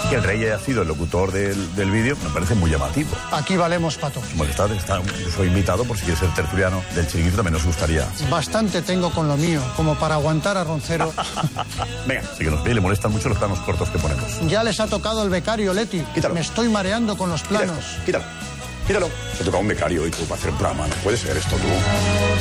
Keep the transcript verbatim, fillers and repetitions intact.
Que el rey haya sido el locutor del, del vídeo me parece muy llamativo. Aquí valemos pato. Bueno, está, está, yo soy invitado, por si quieres ser tertuliano del Chiringuito, también nos gustaría. Bastante tengo con lo mío, como para aguantar a Roncero. Venga, sí que nos ve, le molestan mucho los planos cortos que ponemos. Ya les ha tocado el becario, Leti. Quítalo. Me estoy mareando con los planos. Quítalo, quítalo. Quítalo. Se toca un becario y tú para hacer un programa. No puede ser esto, tú.